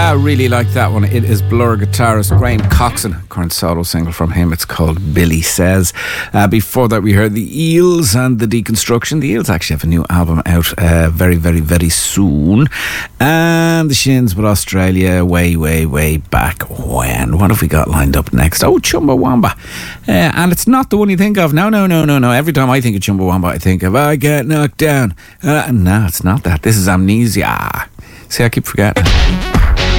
Really like that one. It is Blur guitarist Graham Coxon, current solo single from him. It's called Billy Says. Before that we heard the Eels and the Deconstruction. The Eels actually have a new album out very, very, very soon. And the Shins with Australia way back when. What have we got lined up next? Oh, Chumbawamba. And it's not the one you think of. No. Every time I think of Chumbawamba I think of I Get Knocked Down. No, it's not that. This is Amnesia. See, I keep forgetting.